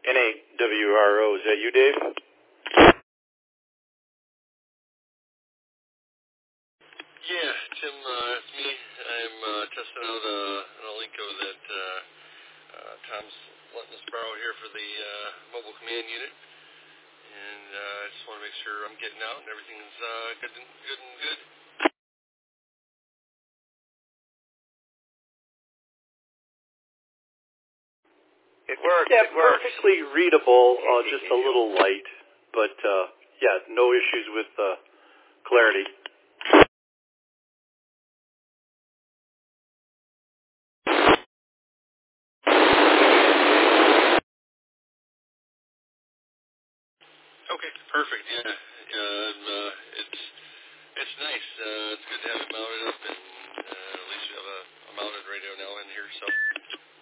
N8WRO, is that you, Dave? Yeah, Tim, it's me. I'm testing out an Alinco that Tom's letting us borrow here for the mobile command unit. And I just want to make sure I'm getting out and everything's good. It works. Yeah, perfectly readable, just a little light. But, yeah, no issues with clarity. Okay, perfect. Yeah, it's nice. It's good to have it mounted up, and at least we have a mounted radio now in here. So.